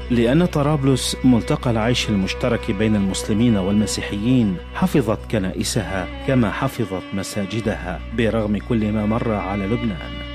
لأن طرابلس ملتقى العيش المشترك بين المسلمين والمسيحيين حفظت كنائسها كما حفظت مساجدها برغم كل ما مر على لبنان.